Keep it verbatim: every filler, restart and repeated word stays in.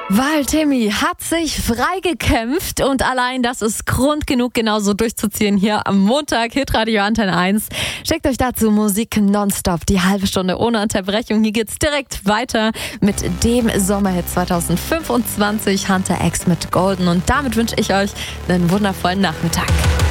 Waltemi hat sich freigekämpft und allein das ist Grund genug, genauso durchzuziehen hier am Montag. Hitradio Antenne eins. Schickt euch dazu Musik nonstop, die halbe Stunde ohne Unterbrechung. Hier geht's direkt weiter mit dem Sommerhit zwanzig fünfundzwanzig, Hunter X mit Golden. Und damit wünsche ich euch einen wundervollen Nachmittag.